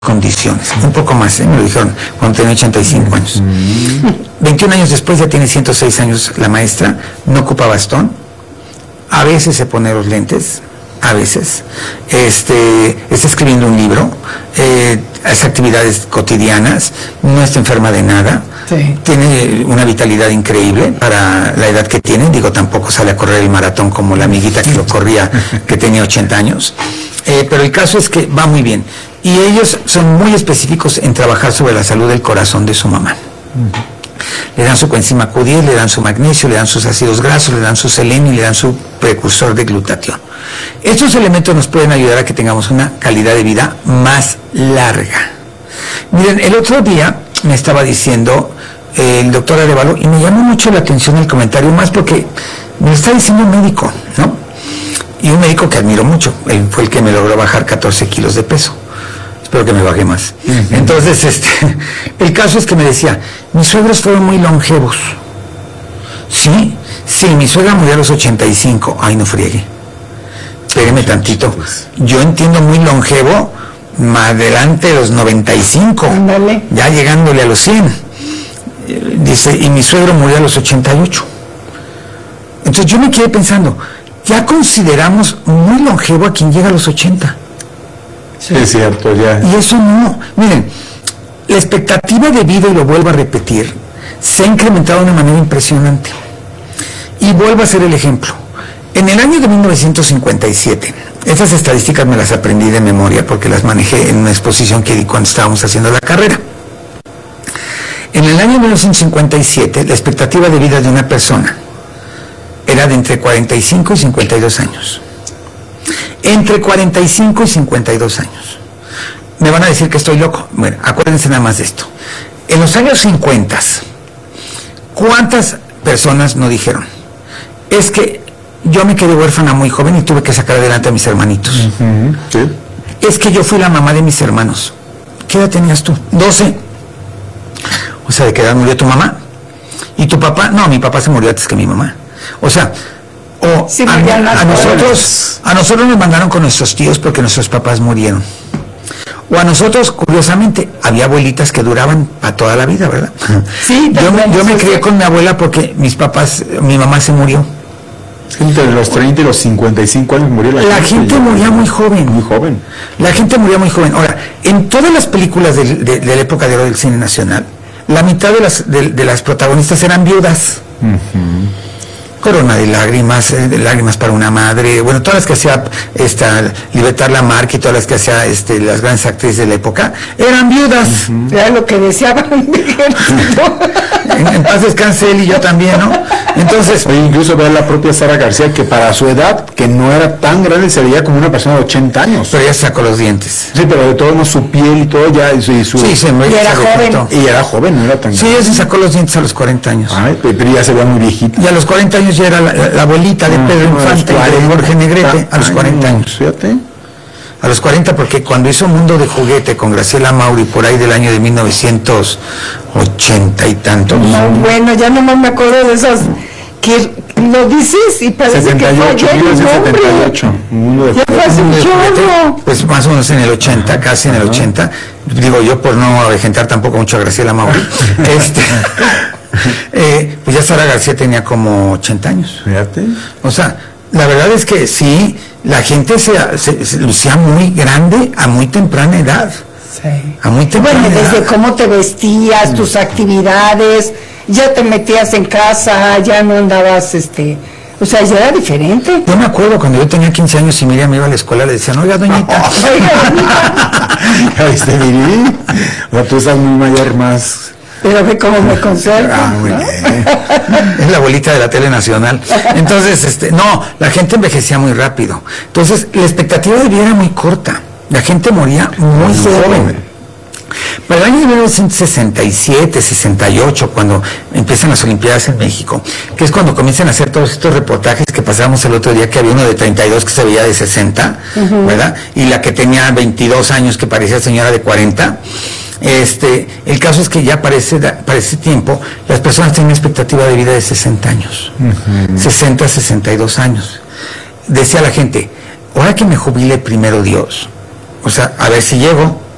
condiciones, un poco más, me lo dijeron cuando tenía 85 años. 21 años después ya tiene 106 años la maestra, no ocupa bastón, a veces se pone los lentes, a veces, está escribiendo un libro, hace actividades cotidianas, no está enferma de nada, sí. Tiene una vitalidad increíble para la edad que tiene, digo, tampoco sale a correr el maratón como la amiguita que lo corría, que tenía 80 años, pero el caso es que va muy bien. Y ellos son muy específicos en trabajar sobre la salud del corazón de su mamá. Le dan su coenzima Q10, le dan su magnesio, le dan sus ácidos grasos, le dan su selenio y le dan su precursor de glutatión. Estos elementos nos pueden ayudar a que tengamos una calidad de vida más larga. Miren, el otro día me estaba diciendo el doctor Arevalo, y me llamó mucho la atención el comentario, más porque me lo está diciendo un médico, ¿no? Y un médico que admiro mucho, él fue el que me logró bajar 14 kilos de peso. Espero que me baje más. Entonces, el caso es que me decía, mis suegros fueron muy longevos. Sí, mi suegra murió a los 85. Ay, no friegue. Espéreme tantito. Yo entiendo muy longevo, más adelante de los 95. Ándale. Ya llegándole a los 100. Dice, y mi suegro murió a los 88. Entonces yo me quedé pensando, ya consideramos muy longevo a quien llega a los 80. Sí. Es cierto, ya. Y eso no. Miren, la expectativa de vida, y lo vuelvo a repetir, se ha incrementado de una manera impresionante. Y vuelvo a hacer el ejemplo. En el año de 1957, estas estadísticas me las aprendí de memoria porque las manejé en una exposición que di cuando estábamos haciendo la carrera. En el año 1957, la expectativa de vida de una persona era de entre 45 y 52 años. Entre 45 y 52 años. Me van a decir que estoy loco. Bueno, acuérdense nada más de esto. En los años 50, ¿cuántas personas no dijeron? Es que yo me quedé huérfana muy joven y tuve que sacar adelante a mis hermanitos. Sí. Es que yo fui la mamá de mis hermanos. ¿Qué edad tenías tú? 12. O sea, ¿de qué edad murió tu mamá? ¿Y tu papá? No, mi papá se murió antes que mi mamá. O sea, sí, a nosotros nos mandaron con nuestros tíos porque nuestros papás murieron. O a nosotros, curiosamente, había abuelitas que duraban para toda la vida, ¿verdad? Sí, yo me crié con mi abuela porque mi mamá se murió. Entre los 30 y los 55 años murió la gente moría muy joven. Muy joven. La gente moría muy joven. Ahora, en todas las películas de la época de oro del cine nacional, la mitad de las protagonistas eran viudas. Corona de lágrimas para una madre, bueno, todas las que hacía Libertad Lamarque y todas las que hacía las grandes actrices de la época, eran viudas. Era lo que deseaban. En paz descanse él y yo también, ¿no? Entonces, incluso ver la propia Sara García, que para su edad, que no era tan grande, se veía como una persona de 80 años. Pero ya sacó los dientes. Sí, pero de todo, su piel y todo ya, y era joven. Y era joven, no era tan grande. Sí, ella se sacó los dientes a los 40 años. Ay, pero ya se veía muy viejita. Y a los 40 años ya era la abuelita de Pedro Infante y de Jorge Negrete, a los 40 años. Fíjate. A los 40, porque cuando hizo Mundo de Juguete con Graciela Mauri, por ahí del año de 1980 y tantos. No, bueno, ya no me acuerdo de esos que lo dices y parece 78, que fue ayer, 78. Ya fue hace un chorro. Pues más o menos en el 80, casi en el 80. Digo yo por no avejentar tampoco mucho a Graciela Mauri. Pues ya Sara García tenía como 80 años. Fíjate. O sea, la verdad es que sí, la gente se lucía muy grande a muy temprana edad. Sí. A muy temprana edad. Desde cómo te vestías, tus actividades, ya te metías en casa, ya no andabas, o sea, ya era diferente. Yo me acuerdo cuando yo tenía 15 años y Miriam me iba a la escuela, le decían, oiga, doñita. ¿Ya viste, Miri? O tú estás muy mayor más... Pero ve cómo me conserva. Muy bien. Es la abuelita de la tele nacional. Entonces, no, la gente envejecía muy rápido. Entonces, la expectativa de vida era muy corta. La gente moría muy joven. Para el año de 1967, 68, cuando empiezan las Olimpiadas en México, que es cuando comienzan a hacer todos estos reportajes que pasamos el otro día, que había uno de 32 que se veía de 60, ¿verdad? Y la que tenía 22 años que parecía señora de 40. El caso es que ya para ese tiempo las personas tienen una expectativa de vida de 60 años, 60, 62 años. Decía la gente, ahora que me jubile primero Dios, o sea, a ver si llego,